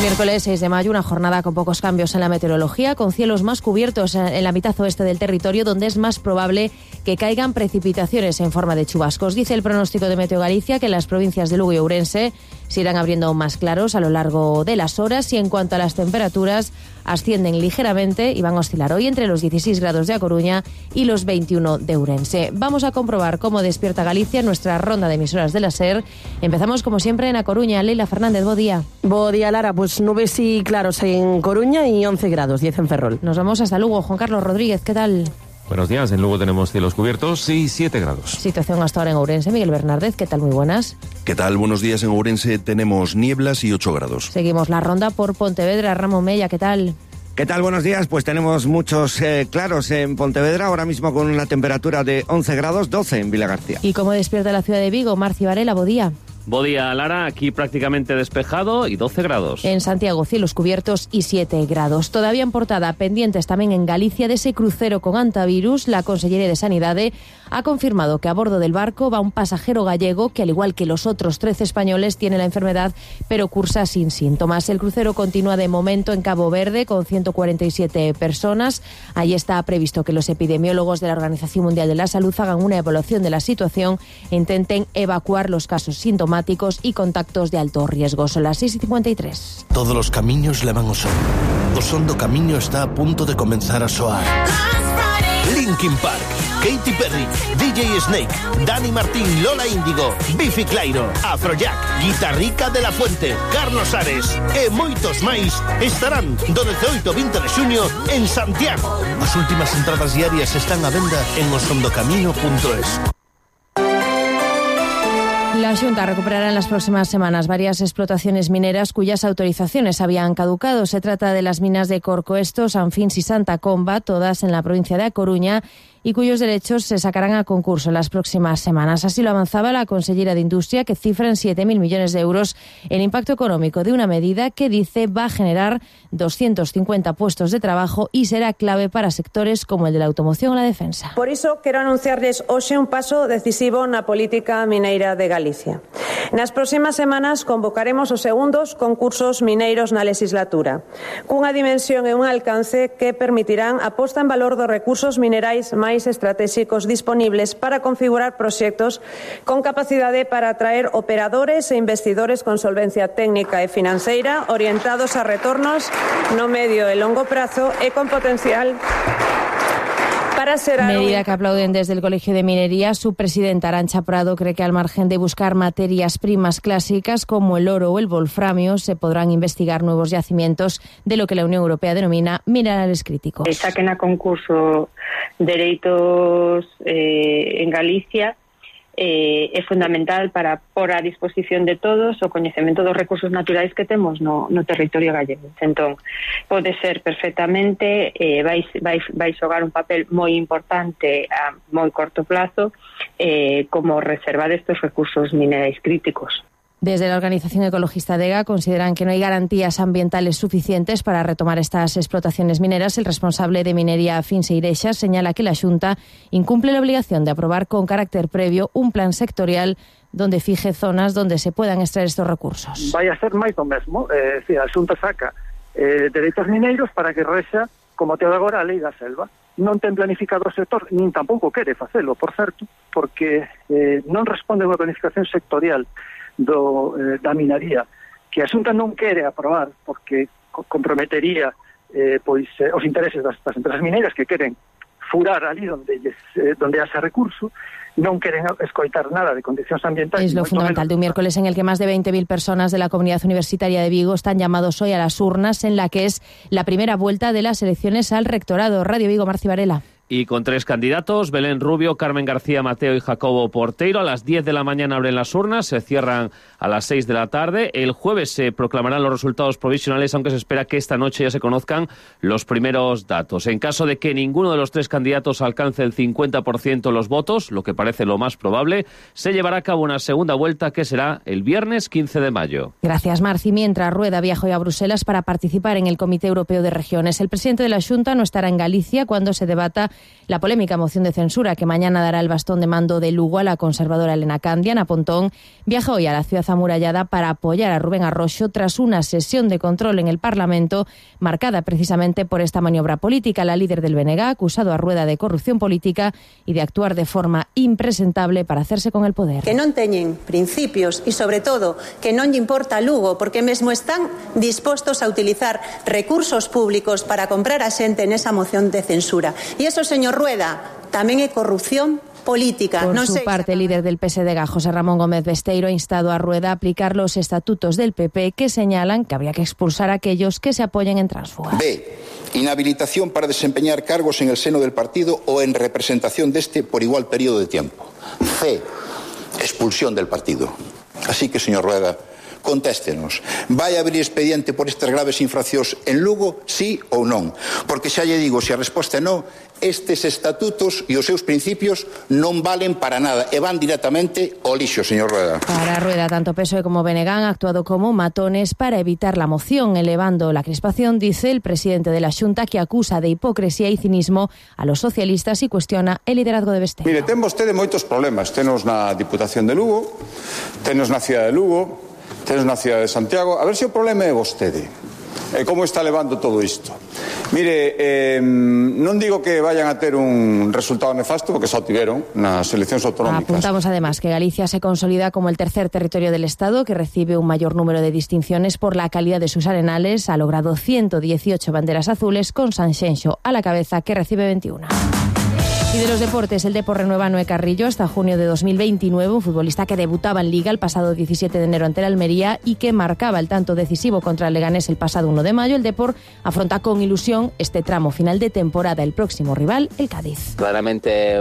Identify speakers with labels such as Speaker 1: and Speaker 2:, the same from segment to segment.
Speaker 1: Miércoles 6 de mayo, una jornada con pocos cambios en la meteorología, con cielos más cubiertos en la mitad oeste del territorio, donde es más probable que caigan precipitaciones en forma de chubascos. Dice el pronóstico de Meteo Galicia que las provincias de Lugo y Ourense se irán abriendo aún más claros a lo largo de las horas, y en cuanto a las temperaturas, ascienden ligeramente y van a oscilar hoy entre los 16 grados de A Coruña y los 21 de Ourense. Vamos a comprobar cómo despierta Galicia en nuestra ronda de emisoras de la SER. Empezamos como siempre en A Coruña. Leila Fernández, bo día.
Speaker 2: Bo día, Lara. Pues nubes y claros en Coruña y 11 grados, 10 en Ferrol.
Speaker 1: Nos vamos hasta Lugo. Juan Carlos Rodríguez, ¿qué tal?
Speaker 3: Buenos días, en Lugo tenemos cielos cubiertos y 7 grados.
Speaker 1: Situación hasta ahora en Ourense. Miguel Bernárdez, ¿qué tal? Muy buenas.
Speaker 4: ¿Qué tal? Buenos días. En Ourense tenemos nieblas y 8 grados.
Speaker 1: Seguimos la ronda por Pontevedra. Ramón Mella, ¿qué tal?
Speaker 5: ¿Qué tal? Buenos días. Pues tenemos muchos claros en Pontevedra, ahora mismo con una temperatura de 11 grados, 12 en Vilagarcía.
Speaker 1: ¿Y cómo despierta la ciudad de Vigo? Marci Varela, bo día.
Speaker 6: Bo día, Lara, aquí prácticamente despejado y 12 grados.
Speaker 1: En Santiago, cielos cubiertos y 7 grados. Todavía en portada, pendientes también en Galicia de ese crucero con antivirus, la Consellería de Sanidade ha confirmado que a bordo del barco va un pasajero gallego que, al igual que los otros 13 españoles, tiene la enfermedad pero cursa sin síntomas. El crucero continúa de momento en Cabo Verde con 147 personas. Allí está previsto que los epidemiólogos de la Organización Mundial de la Salud hagan una evaluación de la situación e intenten evacuar los casos sintomáticos y contactos de alto riesgo. Son las 6:53.
Speaker 7: Todos los camiños levan o son. O son do camiño está a punto de comenzar a soar. Linkin Park, Katy Perry, DJ Snake, Dani Martín, Lola Índigo, Biffy Clyro, Afrojack, Guitarrica de la Fuente, Carlos Ares e moitos máis estarán do 18 20 de xuño en Santiago. As últimas entradas diarias están a venda en osondocamiño.es.
Speaker 1: La Xunta recuperará en las próximas semanas varias explotaciones mineras cuyas autorizaciones habían caducado. Se trata de las minas de Corcoesto, San Fins y Santa Comba, todas en la provincia de A Coruña, y cuyos derechos se sacarán a concurso en las próximas semanas. Así lo avanzaba la consellera de Industria, que cifra en 7.000 millones de euros el impacto económico de una medida que dice va a generar 250 puestos de trabajo y será clave para sectores como el de la automoción o la defensa.
Speaker 8: Por iso quero anunciarles hoxe un paso decisivo na política mineira de Galicia. Nas próximas semanas convocaremos os segundos concursos mineiros na legislatura, cunha dimensión e un alcance que permitirán a posta en valor dos recursos minerais máis estratégicos disponibles para configurar proxectos con capacidade para atraer operadores e investidores con solvencia técnica e financeira orientados a retornos no medio e longo prazo e con potencial para ser
Speaker 1: medida que aplauden desde el Colegio de Minería. Su presidenta, Arantxa Prado, cree que al margen de buscar materias primas clásicas como el oro o el wolframio, se podrán investigar nuevos yacimientos de lo que la Unión Europea denomina minerales críticos.
Speaker 9: Saquen a concurso dereitos en Galicia é fundamental para pôr a disposición de todos o coñecemento dos recursos naturais que temos no territorio gallego. Entón, pode ser perfectamente, vai xogar un papel moi importante a moi corto plazo como reserva destes recursos minerais críticos.
Speaker 1: Desde la organización ecologista DEGA consideran que no hay garantías ambientales suficientes para retomar estas explotaciones mineras. El responsable de Minería Fins e Irexas señala que la Xunta incumple la obligación de aprobar con carácter previo un plan sectorial donde fije zonas donde se puedan extraer estos recursos.
Speaker 10: Vai a ser máis do mesmo, a Xunta saca dereitos mineiros para que rexa, como te agora, a lei da selva. Non ten planificado o sector, nin tampouco quere facelo, por certo, porque non responde a unha planificación sectorial da minería, que a Xunta non quere aprobar porque comprometería os intereses das empresas mineiras que queren furar ali donde haxa recurso, non queren escoitar nada de condicións ambientales.
Speaker 1: Es lo fundamental de un miércoles en el que más de 20.000 personas de la Comunidad Universitaria de Vigo están llamados hoy a las urnas, en la que es la primera vuelta de las elecciones al rectorado. Radio Vigo, Marci Varela.
Speaker 6: Y con 3 candidatos, Belén Rubio, Carmen García Mateo y Jacobo Porteiro. A las 10 de la mañana abren las urnas, se cierran a las 6 de la tarde. El jueves se proclamarán los resultados provisionales, aunque se espera que esta noche ya se conozcan los primeros datos. En caso de que ninguno de los 3 candidatos alcance el 50% de los votos, lo que parece lo más probable, se llevará a cabo una segunda vuelta que será el viernes 15 de mayo.
Speaker 1: Gracias, Marci. Mientras Rueda viaja hoy a Bruselas para participar en el Comité Europeo de Regiones. El presidente de la Xunta no estará en Galicia cuando se debata La polémica moción de censura que mañana dará el bastón de mando de Lugo a la conservadora Elena Candia, Ana Pontón, viaja hoy a la ciudad amurallada para apoyar a Rubén Arroxo tras una sesión de control en el Parlamento marcada precisamente por esta maniobra política. La líder del BNG ha acusado a Rueda de corrupción política y de actuar de forma impresentable para hacerse con el poder.
Speaker 11: Que non teñen principios e, sobre todo, que non lle importa Lugo, porque mesmo están dispostos a utilizar recursos públicos para comprar a xente nesa moción de censura. E eso, señor Rueda, tamén é corrupción política.
Speaker 1: Por su parte, el líder del PSDG, José Ramón Gómez Besteiro, ha instado a Rueda a aplicar los estatutos del PP que señalan que habría que expulsar a aquellos que se apoyen en tránsfugas.
Speaker 12: B. Inhabilitación para desempeñar cargos en el seno del partido o en representación de este por igual periodo de tiempo. C. Expulsión del partido. Así que, señor Rueda, contéstenos. Vai abrir expediente por estas graves infraccións en Lugo, sí ou non? Porque xa lle digo, se a resposta é non, estes estatutos e os seus principios non valen para nada e van directamente ao lixo, señor Rueda.
Speaker 1: Para Rueda, tanto PSOE como BNG han actuado como matones para evitar la moción, elevando la crispación, dice el presidente de la Xunta, que acusa de hipocresía e cinismo a los socialistas y cuestiona el liderazgo de Besteiro.
Speaker 13: Mire, ten vostede moitos problemas. Tenos na Diputación de Lugo, tenos na cidade de Lugo, tenos na cidade de Santiago. A ver se o problema é vostede. Como está levando todo isto? Mire, non digo que vayan a ter un resultado nefasto, porque xa o tiveron nas eleccións autonómicas.
Speaker 1: Apuntamos además que Galicia se consolida como el tercer territorio del Estado que recibe un mayor número de distinciones por la calidad de sus arenales. Ha logrado 118 banderas azules, con Sanxenxo a la cabeza, que recibe 21. Y de los deportes, el Depor renueva a Noé Carrillo hasta junio de 2029, un futbolista que debutaba en Liga el pasado 17 de enero ante el Almería y que marcaba el tanto decisivo contra el Leganés el pasado 1 de mayo. El Depor afronta con ilusión este tramo final de temporada. El próximo rival, el Cádiz.
Speaker 14: Claramente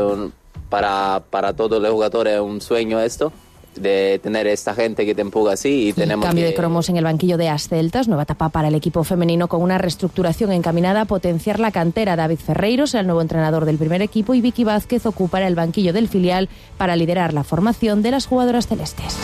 Speaker 14: para todos los jugadores es un sueño esto, de tener esta gente que te empuja así. Y tenemos
Speaker 1: cambio de cromos en el banquillo de AS Celtas, nueva etapa para el equipo femenino con una reestructuración encaminada a potenciar la cantera. David Ferreiro será el nuevo entrenador del primer equipo y Vicky Vázquez ocupará el banquillo del filial para liderar la formación de las jugadoras celestes.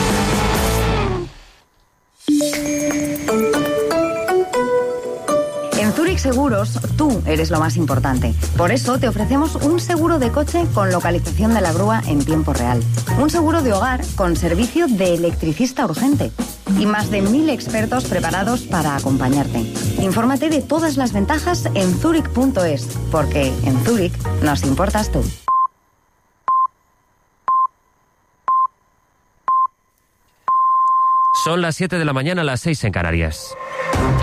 Speaker 15: En Zurich Seguros, tú eres lo más importante. Por eso te ofrecemos un seguro de coche con localización de la grúa en tiempo real. Un seguro de hogar con servicio de electricista urgente. Y más de 1000 expertos preparados para acompañarte. Infórmate de todas las ventajas en zurich.es, porque en Zurich nos importas tú.
Speaker 16: Son las 7 de la mañana, las 6 en Canarias.